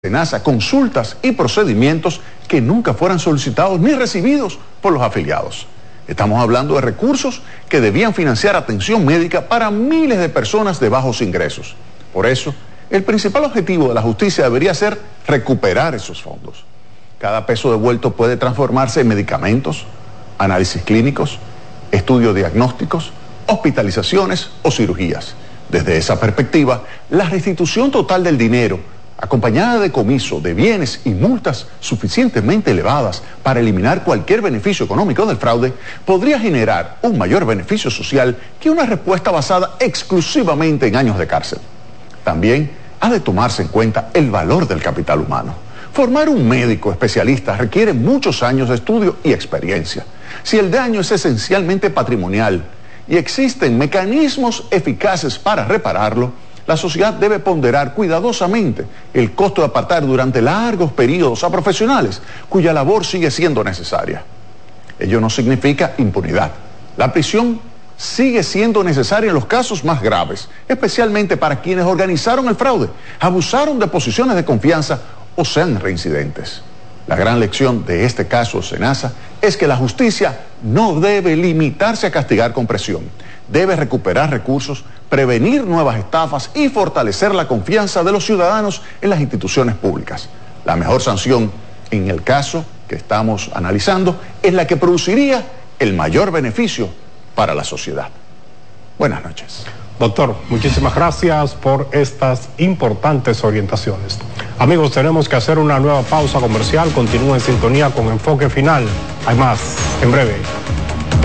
SENASA consultas y procedimientos que nunca fueran solicitados ni recibidos por los afiliados. Estamos hablando de recursos que debían financiar atención médica para miles de personas de bajos ingresos. Por eso, el principal objetivo de la justicia debería ser recuperar esos fondos. Cada peso devuelto puede transformarse en medicamentos, análisis clínicos, estudios diagnósticos, hospitalizaciones o cirugías. Desde esa perspectiva, la restitución total del dinero, acompañada de decomiso de bienes y multas suficientemente elevadas para eliminar cualquier beneficio económico del fraude, podría generar un mayor beneficio social que una respuesta basada exclusivamente en años de cárcel. También ha de tomarse en cuenta el valor del capital humano. Formar un médico especialista requiere muchos años de estudio y experiencia. Si el daño es esencialmente patrimonial y existen mecanismos eficaces para repararlo, la sociedad debe ponderar cuidadosamente el costo de apartar durante largos periodos a profesionales cuya labor sigue siendo necesaria. Ello no significa impunidad. La prisión sigue siendo necesaria en los casos más graves, especialmente para quienes organizaron el fraude, abusaron de posiciones de confianza o sean reincidentes. La gran lección de este caso SENASA es que la justicia no debe limitarse a castigar con presión. Debe recuperar recursos, prevenir nuevas estafas y fortalecer la confianza de los ciudadanos en las instituciones públicas. La mejor sanción en el caso que estamos analizando es la que produciría el mayor beneficio para la sociedad. Buenas noches. Doctor, muchísimas gracias por estas importantes orientaciones. Amigos, tenemos que hacer una nueva pausa comercial. Continúen en sintonía con Enfoque Final. Hay más en breve.